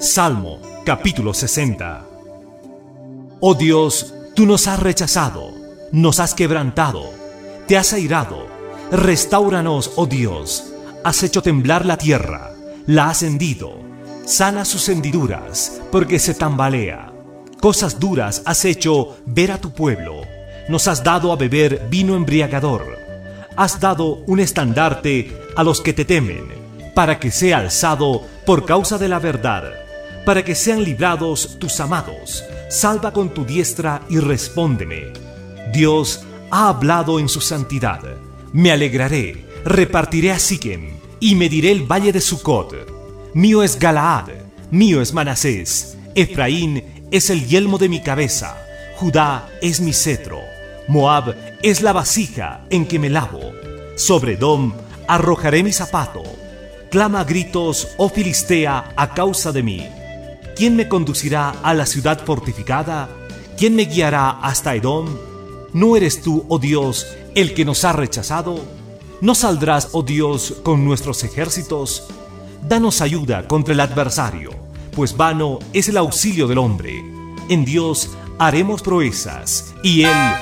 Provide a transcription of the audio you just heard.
Salmo capítulo 60. Oh Dios, tú nos has rechazado, nos has quebrantado, te has airado. Restáuranos, oh Dios. Has hecho temblar la tierra, la has hendido. Sana sus hendiduras, porque se tambalea. Cosas duras has hecho ver a tu pueblo. Nos has dado a beber vino embriagador. Has dado un estandarte a los que te temen, para que sea alzado por causa de la verdad, para que sean librados tus amados. Salva con tu diestra y respóndeme. Dios ha hablado en su santidad. Me alegraré, repartiré a Siquem, y mediré el valle de Sucot. Mío es Galaad, mío es Manasés. Efraín es el yelmo de mi cabeza. Judá es mi cetro. Moab es la vasija en que me lavo. Sobre Edom arrojaré mi zapato. Clama a gritos, oh Filistea, a causa de mí. ¿Quién me conducirá a la ciudad fortificada? ¿Quién me guiará hasta Edom? ¿No eres tú, oh Dios, el que nos ha rechazado? ¿No saldrás, oh Dios, con nuestros ejércitos? Danos ayuda contra el adversario, pues vano es el auxilio del hombre. En Dios haremos proezas, y Él